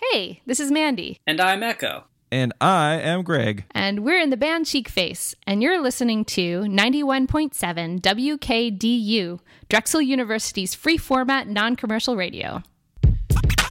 Hey, this is Mandy. And I'm Echo. And I am Greg. And we're in the band Cheek Face, and you're listening to 91.7 WKDU, Drexel University's free format non-commercial radio.